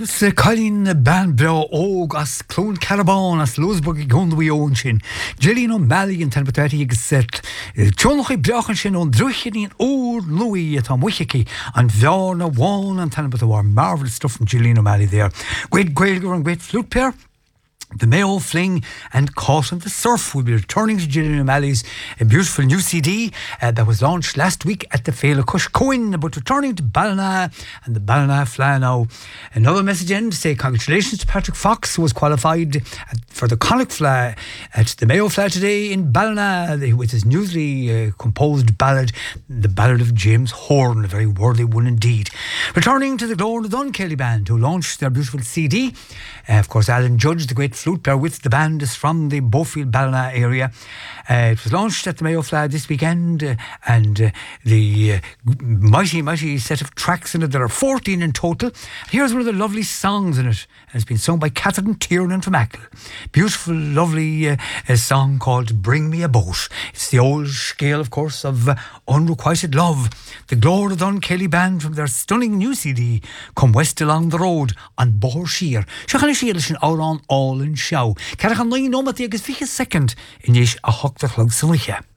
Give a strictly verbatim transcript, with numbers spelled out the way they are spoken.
Agus Colleen Banbro óg as clún Carabán as Losburg i gundwi ón sin. Gillian O'Malley yn tanbetati ag set. Tjónach i brachan sin ón druchin i'n o'r Louis at am wichiki and bhear na wán an tanbet war marvelous stuff from Gillian O'Malley there. Great Gaeilgeoir and great flute pair. The Mayo Fling and Caught on the Surf will be returning to Gillian O'Malley's a beautiful new C D uh, that was launched last week at the Féile Cush Coin, but returning to Ballina and the Ballina Fleadh now. Another message in to say congratulations to Patrick Fox, who was qualified at, for the Connacht Fleadh at the Mayo Fleadh today in Ballina with his newly uh, composed ballad, The Ballad of James Horn, a very worthy one indeed. Returning to the Glór na Dun Kelly Band, who launched their beautiful C D. Uh, of course, Alan Judge, the great flute player with the band, is from the Beaufield Ballina area. Uh, it was launched at the Mayo Fleadh this weekend, uh, and uh, the uh, mighty, mighty set of tracks in it. There are fourteen in total. Here's one of the lovely songs in it, and it's been sung by Catherine Tiernan from Achill. Beautiful, lovely uh, a song called Bring Me a Boat. It's the old scale, of course, of uh, Unrequited Love. The Glór na Dun Kelly Band from their stunning new C D, Come West Along the Road on Bór Shear. Siochan Shear sin áran all in show. Carachan nain omat agus fiche second in yesh a hock the clog sa wiche.